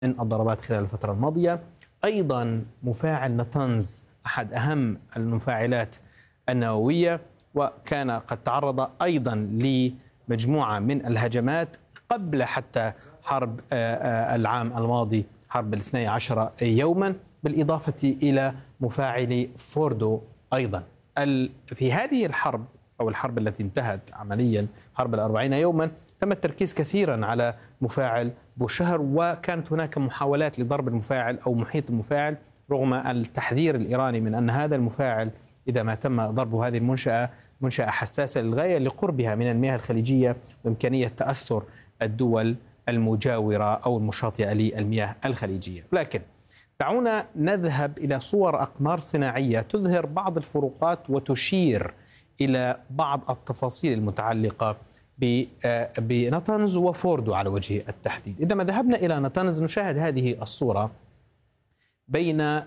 من الضربات خلال الفترة الماضية. أيضا مفاعل نتنز أحد أهم المفاعلات النووية، وكان قد تعرض أيضا لمجموعة من الهجمات قبل حتى حرب العام الماضي، حرب 12 يوما، بالإضافة إلى مفاعل فوردو أيضا. في هذه الحرب أو الحرب التي انتهت عمليا حرب 40 يوما، تم التركيز كثيرا على مفاعل بوشهر، وكانت هناك محاولات لضرب المفاعل أو محيط المفاعل، رغم التحذير الإيراني من أن هذا المفاعل إذا ما تم ضربه هذه منشأة حساسة للغاية لقربها من المياه الخليجية وإمكانية تأثر الدول المجاورة أو المشاطئة للمياه الخليجية. لكن دعونا نذهب إلى صور أقمار صناعية تظهر بعض الفروقات وتشير إلى بعض التفاصيل المتعلقة بنتنز وفوردو على وجه التحديد. إذا ما ذهبنا إلى نتنز نشاهد هذه الصورة بين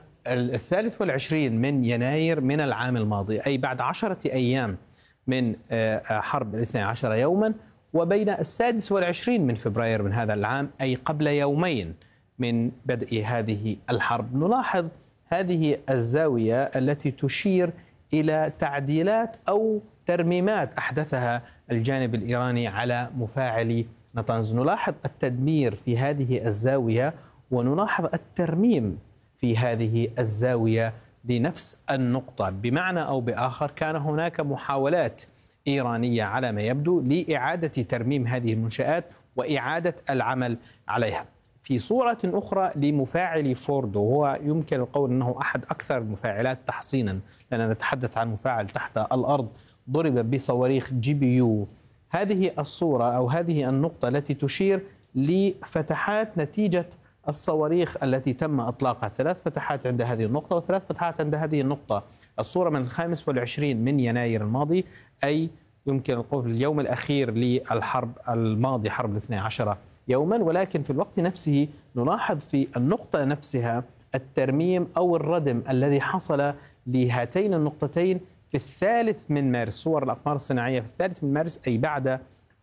23 من يناير من العام الماضي، أي بعد 10 أيام من حرب 12 يوما، وبين 26 من فبراير من هذا العام، أي قبل يومين من بدء هذه الحرب. نلاحظ هذه الزاوية التي تشير إلى تعديلات أو ترميمات أحدثها الجانب الإيراني على مفاعل نتنز. نلاحظ التدمير في هذه الزاوية، ونلاحظ الترميم في هذه الزاوية لنفس النقطة. بمعنى أو بآخر كان هناك محاولات إيرانية على ما يبدو لإعادة ترميم هذه المنشآت وإعادة العمل عليها. في صورة أخرى لمفاعل فوردو، هو يمكن القول أنه أحد أكثر المفاعلات تحصينا، لأننا نتحدث عن مفاعل تحت الأرض ضرب بصواريخ GPU. هذه الصورة أو هذه النقطة التي تشير لفتحات نتيجة الصواريخ التي تم إطلاقها، 3 فتحات عند هذه النقطة و3 فتحات عند هذه النقطة. الصورة من 25 من يناير الماضي، أي يمكن القول اليوم الأخير للحرب الماضي، حرب 12 يوما. ولكن في الوقت نفسه نلاحظ في النقطة نفسها الترميم أو الردم الذي حصل لهاتين النقطتين في 3 من مارس. صور الأقمار الصناعية في 3 من مارس، أي بعد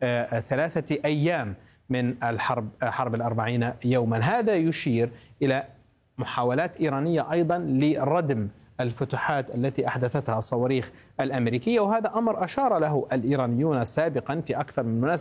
3 أيام من حرب 40 يوما. هذا يشير إلى محاولات إيرانية أيضا لردم الفتحات التي أحدثتها الصواريخ الأمريكية، وهذا أمر أشار له الإيرانيون سابقا في أكثر من مناسبة.